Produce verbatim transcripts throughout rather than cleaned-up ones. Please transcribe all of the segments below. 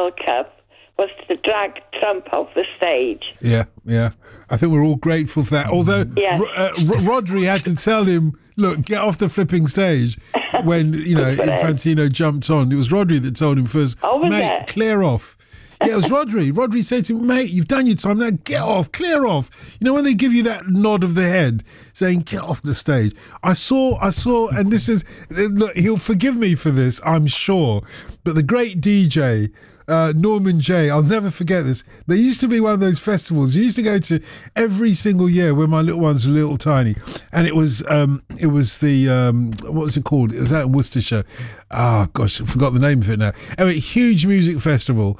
World Cup was to drag Trump off the stage. Yeah, yeah. I think we're all grateful for that. Although yes. uh, Rodri had to tell him, look, get off the flipping stage when, you know, Infantino jumped on. It was Rodri that told him first, oh, mate, it? clear off. Yeah, it was Rodri. Rodri said to him, mate, you've done your time, now get off, clear off. You know, when they give you that nod of the head saying, get off the stage. I saw, I saw, and this is, look, he'll forgive me for this, I'm sure, but the great D J, Uh, Norman Jay, I'll never forget this. There used to be one of those festivals you used to go to every single year when my little ones were little tiny, and it was um, it was the um, what was it called? It was out in Worcestershire. Ah, oh, gosh, I forgot the name of it now. Anyway, huge music festival.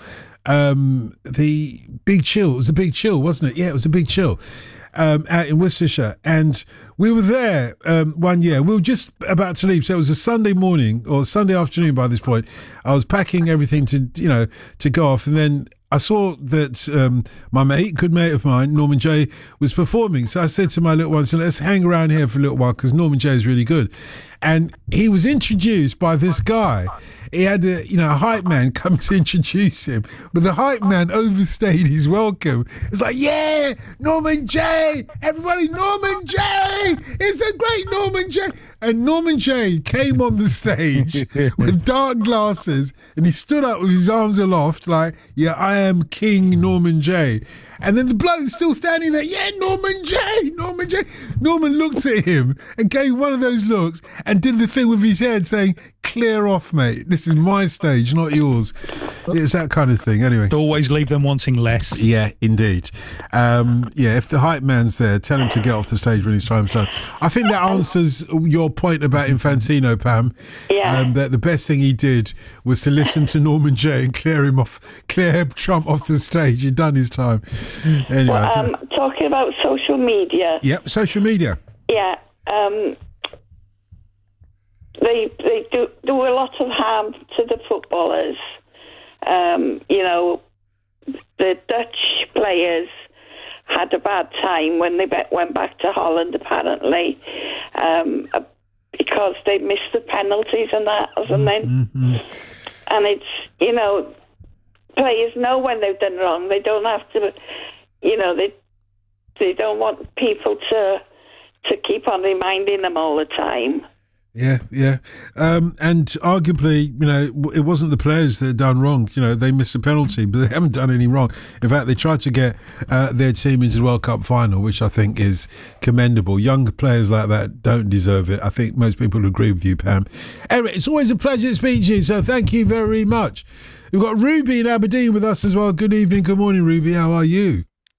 Um, the Big Chill. It was a Big Chill, wasn't it? Yeah, it was a Big Chill. Um, out in Worcestershire, and we were there um, one year. We were just about to leave, so it was a Sunday morning or Sunday afternoon. By this point, I was packing everything to you know to go off, and then I saw that um, my mate, good mate of mine, Norman Jay, was performing. So I said to my little ones, so let's hang around here for a little while because Norman Jay is really good. And he was introduced by this guy. He had a, you know, a hype man come to introduce him, but the hype man overstayed his welcome. It's like, yeah, Norman Jay, everybody, Norman Jay, it's the great Norman Jay. And Norman Jay came on the stage with dark glasses, and he stood up with his arms aloft like, yeah, I am King Norman Jay. And then the bloke's still standing there, yeah, Norman Jay, Norman Jay. Norman looked at him and gave one of those looks and did the thing with his head saying, clear off, mate. This is my stage, not yours. It's that kind of thing. Anyway. Always leave them wanting less. Yeah, indeed. Um, yeah, if the hype man's there, tell him to get off the stage when his time's done. I think that answers your point about Infantino, Pam. Yeah. Um, that the best thing he did was to listen to Norman Jay and clear him off, clear Trump off the stage. He'd done his time. Anyway. Well, um, talking about social media. Yep, social media. Yeah. Um, they they do, do a lot of harm to the footballers. Um, you know, the Dutch players had a bad time when they went back to Holland, apparently, um, because they missed the penalties and that or something. Mm-hmm. And it's, you know, players know when they've done wrong. They don't have to, you know, they they don't want people to to keep on reminding them all the time. Yeah, yeah. Um, and arguably, you know, it wasn't the players that had done wrong. You know, they missed a penalty, but they haven't done any wrong. In fact, they tried to get uh, their team into the World Cup final, which I think is commendable. Young players like that don't deserve it. I think most people would agree with you, Pam. Anyway, it's always a pleasure to speak to you, so thank you very much. We've got Ruby in Aberdeen with us as well. Good evening, good morning, Ruby. How are you?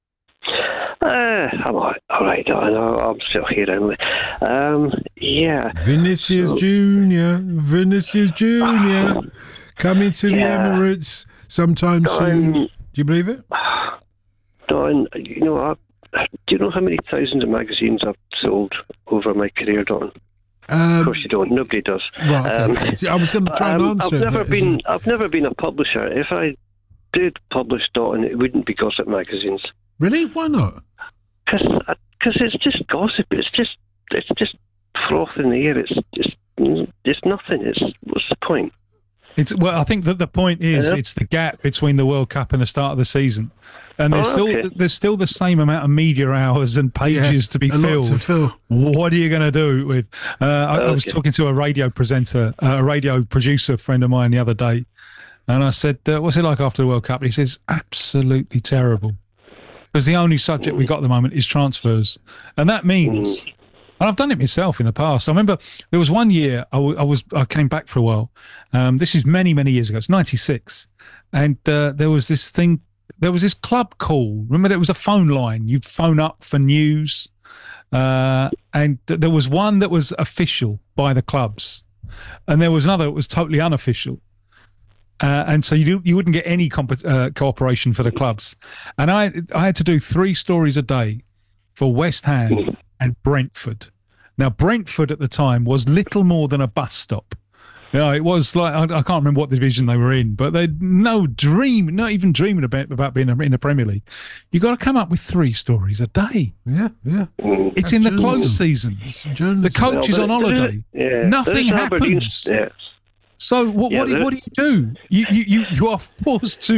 Uh, I'm all right, I know. I'm still here anyway. Um, yeah. Vinicius so, Junior Vinicius Junior coming to the yeah. Emirates sometime Don, soon. Do you believe it? Don, you know, I, do you know how many thousands of magazines I've sold over my career, Don? Um, of course you don't. Nobody does. Well, okay. um, I was going to try and um, answer I've it. Never but, been, I've never been a publisher. If I did publish Don, it wouldn't be gossip magazines. Really? Why not? Because it's just gossip. It's just it's just froth in the air. It's just it's nothing. It's what's the point? It's well, I think that the point is yeah. it's the gap between the World Cup and the start of the season, and there's oh, okay. still there's still the same amount of media hours and pages yeah, to be a filled. Lot to fill. What are you going to do with? Uh, I, okay. I was talking to a radio presenter, uh, a radio producer friend of mine the other day, and I said, uh, "What's it like after the World Cup?" And he says, "Absolutely terrible." Because the only subject we got at the moment is transfers. And that means, and I've done it myself in the past. I remember there was one year I, w- I was I came back for a while. Um, this is many, many years ago. It's ninety-six. And uh, there was this thing, there was this club call. Remember, there was a phone line. You'd phone up for news. Uh, and th- there was one that was official by the clubs. And there was another that was totally unofficial. Uh, and so you do, you wouldn't get any comp- uh, cooperation for the clubs. And I I had to do three stories a day for West Ham and Brentford. Now, Brentford at the time was little more than a bus stop. You know, it was like, I, I can't remember what division they were in, but they'd no dream, not even dreaming about, about being in the Premier League. You've got to come up with three stories a day. Yeah, yeah. It's That's in the close season. The coach is on holiday. Yeah, Nothing happens. Yeah. So what, yeah, what, do, what do you do? You, you, you, you are forced to